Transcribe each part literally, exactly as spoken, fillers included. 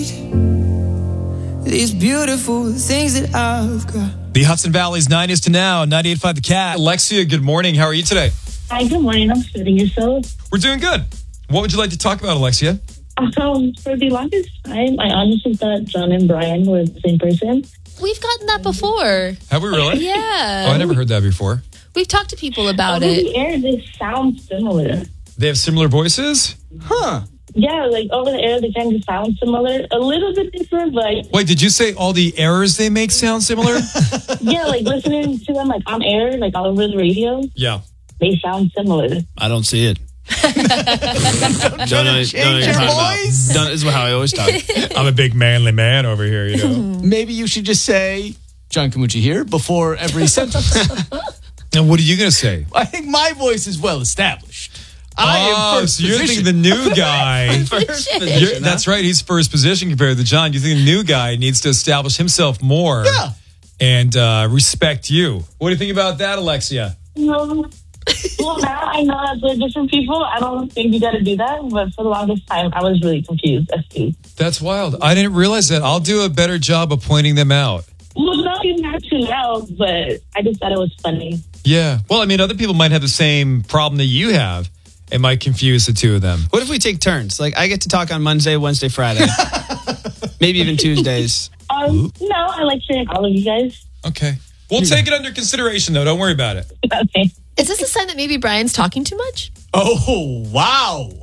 These beautiful things that I've got. The Hudson Valley's nineties to now, ninety-eight point five The Cat. Alexia, good morning. How are you today? Hi, good morning. I'm sitting yourself. We're doing good. What would you like to talk about, Alexia? Um, for the longest time, I honestly thought John and Brian were the same person. We've gotten that before. Have we really? Yeah. Oh, I never heard that before. We've talked to people about Over it. the air, they sound similar. They have similar voices? Huh. Yeah, like over the air, they kind of sound similar. A little bit different, but... Wait, did you say all the errors they make sound similar? yeah, like listening to them like on air, like all over the radio, Yeah. they sound similar. I don't see it. don't don't know, change don't know your voice. Don't, this is how I always talk. I'm a big manly man over here, you know. Maybe you should just say, John Camucci here, before every sentence. And what are you going to say? I think my voice is well established. oh, I am first so you're position. thinking the new guy. first You're, position, that's huh? right. He's first position compared to John. You think the new guy needs to establish himself more Yeah. and uh, respect you. What do you think about that, Alexia? No. Well, now I know that they're different people. I don't think you got to do that, but for the longest time, I was really confused as to... That's wild. I didn't realize that. I'll do a better job of pointing them out. Well, no, you have to now, but I just thought it was funny. Yeah. Well, I mean, other people might have the same problem that you have. It might confuse the two of them. What if we take turns? Like, I get to talk on Monday, Wednesday, Friday. Maybe even Tuesdays. Um, no, I like hearing all of you guys. Okay. We'll take it under consideration, though. Don't worry about it. Okay. Is this a sign that maybe Brian's talking too much? Oh, wow.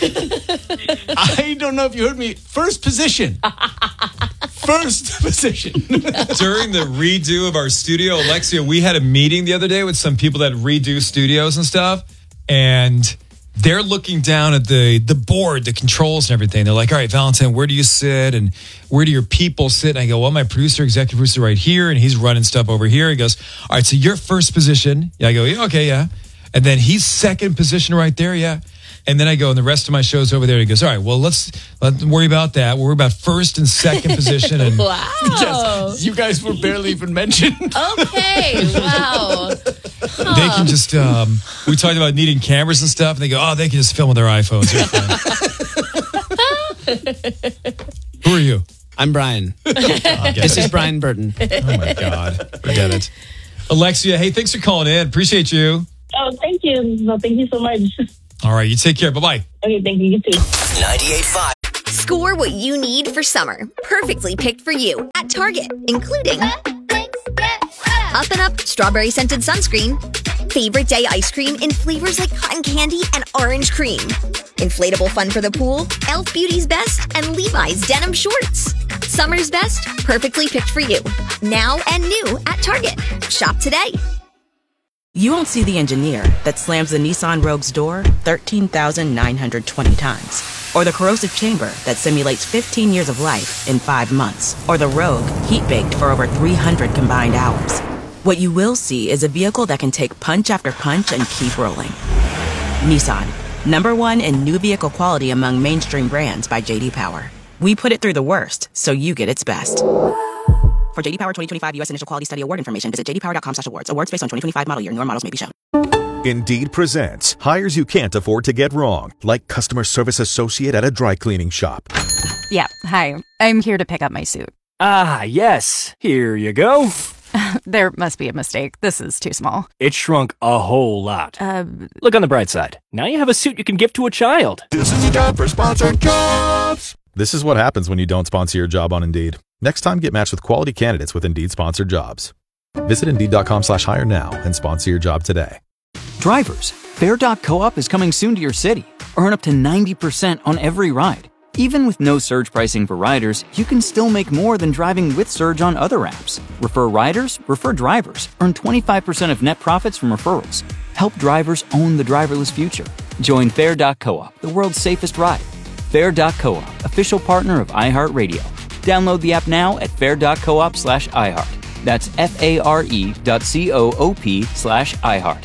I don't know if you heard me. First position. First position. During the redo of our studio, Alexia, we had a meeting the other day with some people that redo studios and stuff. And they're looking down at the, the board, the controls and everything. They're like, all right, Valentine, where do you sit? And where do your people sit? And I go, well, my producer, executive producer right here. And he's running stuff over here. He goes, all right, so you're first position. Yeah, I go, yeah, okay, yeah. And then he's second position right there, yeah. And then I go, and the rest of my show's over there. He goes, all right, well, let's let's worry about that. We'll worry about first and second position. And Wow. Yes, you guys were barely even mentioned. Okay, wow. they can just, um, we talked about needing cameras and stuff. And they go, oh, they can just film with their iPhones. Who are you? I'm Brian. Oh, This is Brian Burton. Oh, my God. Forget it. Alexia, hey, thanks for calling in. Appreciate you. Oh, thank you. No, thank you so much. All right, you take care. Bye-bye. Okay, thank you. You too. ninety-eight point five. Score what you need for summer. Perfectly picked for you at Target, including Up and Up Strawberry Scented Sunscreen, Favorite Day Ice Cream in flavors like cotton candy and orange cream, Inflatable Fun for the Pool, Elf Beauty's Best, and Levi's Denim Shorts. Summer's best, perfectly picked for you. Now and new at Target. Shop today. You won't see the engineer that slams the Nissan Rogue's door thirteen thousand nine hundred twenty times. Or the corrosive chamber that simulates fifteen years of life in five months. Or the Rogue heat-baked for over three hundred combined hours. What you will see is a vehicle that can take punch after punch and keep rolling. Nissan, number one in new vehicle quality among mainstream brands by J D Power. We put it through the worst, so you get its best. For J D Power twenty twenty-five U S Initial Quality Study Award information, visit j d power dot com slash awards. Awards based on twenty twenty-five model year. Newer models may be shown. Indeed presents hires you can't afford to get wrong, like customer service associate at a dry cleaning shop. Yeah, hi. I'm here to pick up my suit. Ah, yes. Here you go. There must be a mistake. This is too small. It shrunk a whole lot. Uh, Look on the bright side. Now you have a suit you can give to a child. This is a job for sponsored jobs. This is what happens when you don't sponsor your job on Indeed. Next time, get matched with quality candidates with Indeed sponsored jobs. Visit Indeed.com slash hire now and sponsor your job today. Drivers, Fair dot co-op is coming soon to your city. Earn up to ninety percent on every ride. Even with no surge pricing for riders, you can still make more than driving with Surge on other apps. Refer riders, refer drivers. Earn twenty-five percent of net profits from referrals. Help drivers own the driverless future. Join Fair dot co-op, the world's safest ride. Fair dot co-op, official partner of iHeartRadio. Download the app now at fair dot coop slash iHeart. That's F-A-R-E dot C-O-O-P slash iHeart.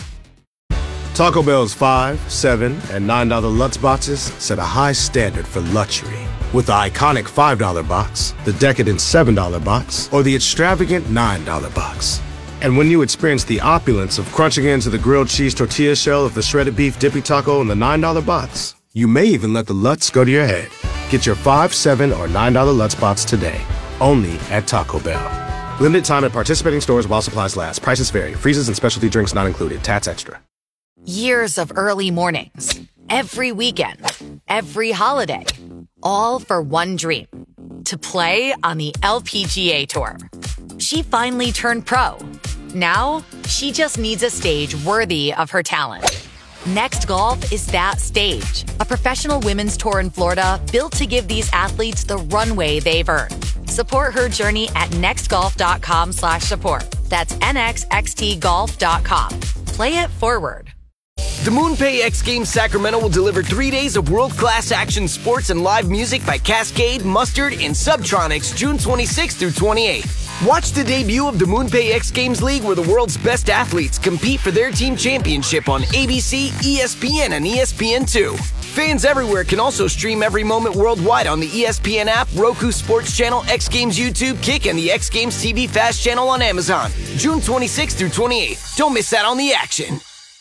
Taco Bell's five, seven, and nine dollar Lutz boxes set a high standard for luxury. With the iconic five dollar box, the decadent seven dollar box, or the extravagant nine dollar box. And when you experience the opulence of crunching into the grilled cheese tortilla shell of the shredded beef dippy taco in the nine dollar box, you may even let the Lutz go to your head. Get your five, seven, or nine dollar Lutz Box today. Only at Taco Bell. Limited time at participating stores while supplies last. Prices vary. Freezes and specialty drinks not included. Tats extra. Years of early mornings, every weekend, every holiday, all for one dream, to play on the L P G A Tour. She finally turned pro. Now, she just needs a stage worthy of her talent. Next Golf is that stage, a professional women's tour in Florida built to give these athletes the runway they've earned. Support her journey at nextgolf.com slash support. That's N X X T golf dot com. Play it forward. The MoonPay X Games Sacramento will deliver three days of world-class action sports and live music by Cascade, Mustard, and Subtronics June twenty-sixth through twenty-eighth. Watch the debut of the MoonPay X Games League where the world's best athletes compete for their team championship on A B C, E S P N, and E S P N two. Fans everywhere can also stream every moment worldwide on the E S P N app, Roku Sports Channel, X Games YouTube, Kick, and the X Games T V Fast channel on Amazon. June twenty-sixth through twenty-eighth. Don't miss out on the action.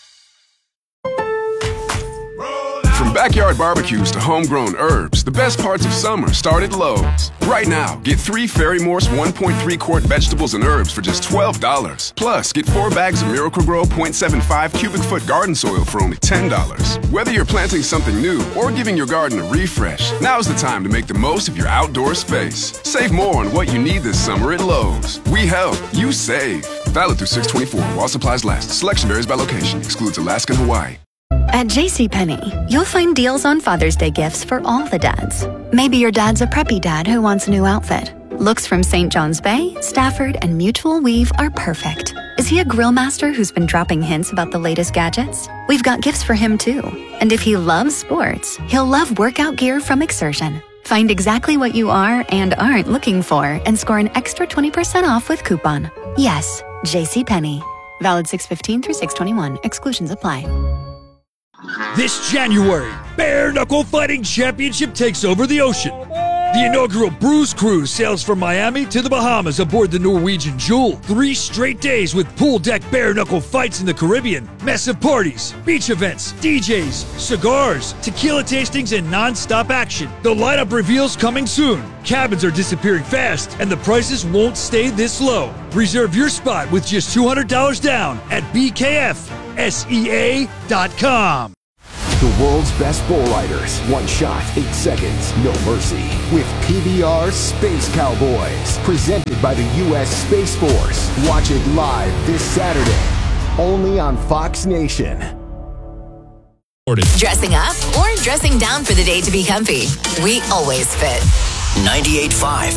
From backyard barbecues to homegrown herbs, the best parts of summer start at Lowe's. Right now, get three Ferry Morse one point three quart vegetables and herbs for just twelve dollars. Plus, get four bags of Miracle-Gro point seven five cubic foot garden soil for only ten dollars. Whether you're planting something new or giving your garden a refresh, now's the time to make the most of your outdoor space. Save more on what you need this summer at Lowe's. We help, you save. Valid through six twenty-four while supplies last. Selection varies by location. Excludes Alaska and Hawaii. At JCPenney, you'll find deals on Father's Day gifts for all the dads. Maybe your dad's a preppy dad who wants a new outfit. Looks from Saint John's Bay, Stafford, and Mutual Weave are perfect. Is he a grill master who's been dropping hints about the latest gadgets? We've got gifts for him too. And if he loves sports, he'll love workout gear from Exertion. Find exactly what you are and aren't looking for and score an extra twenty percent off with coupon. Yes, JCPenney. Valid six fifteen through six twenty-one. Exclusions apply. This January, Bare Knuckle Fighting Championship takes over the ocean. The inaugural Bruise Cruise sails from Miami to the Bahamas aboard the Norwegian Jewel. Three straight days with pool deck bare knuckle fights in the Caribbean, massive parties, beach events, D Js, cigars, tequila tastings, and non-stop action. The lineup reveals coming soon. Cabins are disappearing fast, and the prices won't stay this low. Reserve your spot with just two hundred dollars down at B K F S E A dot com. The world's best bull riders. One shot, eight seconds, no mercy. With P B R Space Cowboys. Presented by the U S Space Force. Watch it live this Saturday. Only on Fox Nation. Dressing up or dressing down for the day to be comfy? We always fit. ninety-eight point five